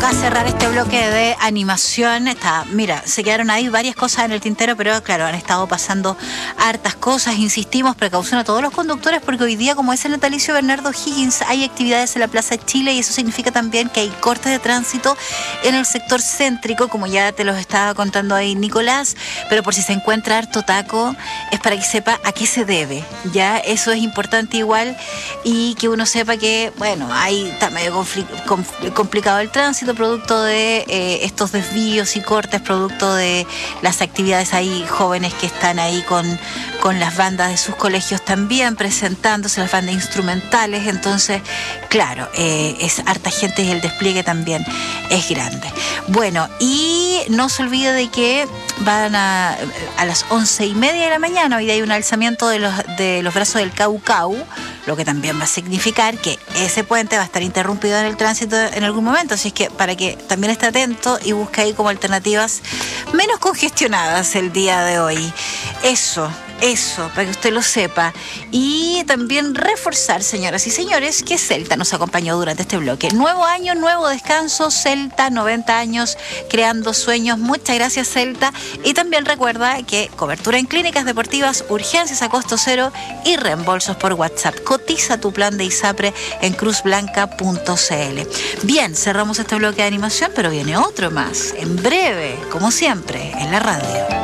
a cerrar este bloque de animación. Mira, se quedaron ahí varias cosas en el tintero, pero claro, han estado pasando hartas cosas. Insistimos, precaución a todos los conductores, porque hoy día, como es el natalicio de Bernardo Higgins, hay actividades en la Plaza Chile y eso significa también que hay cortes de tránsito en el sector céntrico, como ya te los estaba contando ahí Nicolás, pero por si se encuentra harto taco, es para que sepa a qué se debe. Ya, eso es importante igual, y que uno sepa que, bueno, ahí está medio complicado el tránsito, producto de estos desvíos y cortes, producto de las actividades ahí jóvenes que están ahí con las bandas de sus colegios también presentándose, las bandas instrumentales. Entonces, claro, es harta gente y el despliegue también es grande. Bueno, y no se olvide de que van a las 11:30 de la mañana, hoy día hay un alzamiento de los brazos del Caucau, lo que también va a significar que ese puente va a estar interrumpido en el tránsito en algún momento, así es que para que también esté atento y busque ahí como alternativas menos congestionadas el día de hoy. Eso, para que usted lo sepa. Y también reforzar, señoras y señores, que Celta nos acompañó durante este bloque. Nuevo año, nuevo descanso, Celta, 90 años, creando sueños. Muchas gracias, Celta. Y también recuerda que cobertura en clínicas deportivas, urgencias a costo cero y reembolsos por WhatsApp. Cotiza tu plan de ISAPRE en cruzblanca.cl. Bien, cerramos este bloque de animación, pero viene otro más, en breve, como siempre, en la radio.